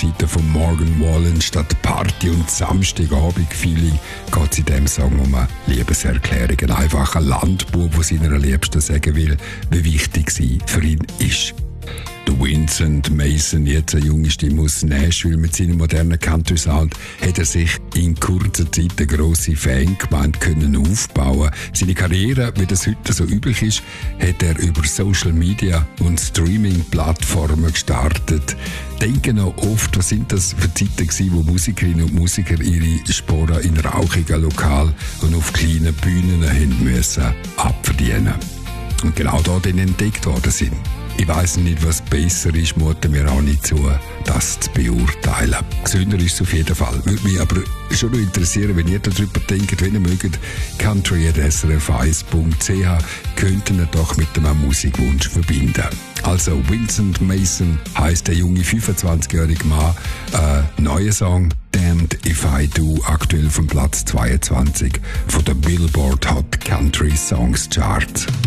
Zeiten von Morgan Wallen statt Party und Samstagabend-Feeling geht es in diesem Song um eine Liebeserklärung. Einfach ein Landbub, der seiner Liebsten sagen will, wie wichtig sie für ihn ist. Der Vincent Mason, jetzt eine junge Stimme aus Nashville mit seinem modernen Country-Sound, hat er sich in kurzer Zeit eine grosse Fangemeinde können aufbauen. Seine Karriere, wie das heute so üblich ist, hat er über Social Media und Streaming-Plattformen gestartet. Denken noch oft, was sind das für Zeiten gewesen, wo Musikerinnen und Musiker ihre Sporen in rauchigen Lokalen und auf kleinen Bühnen haben müssen abverdienen. Und genau dort entdeckt worden sind. Ich weiss nicht, was besser ist, muten mir auch nicht zu, das zu beurteilen. Gesünder ist es auf jeden Fall. Würde mich aber schon noch interessieren, wenn ihr darüber denkt, wenn ihr mögt, country@srf1.ch, könnten ihr doch mit einem Musikwunsch verbinden. Also Vincent Mason heisst der junge 25-jährige Mann, neuer Song Damned If I Do, aktuell vom Platz 22 von der Billboard Hot Country Songs Chart.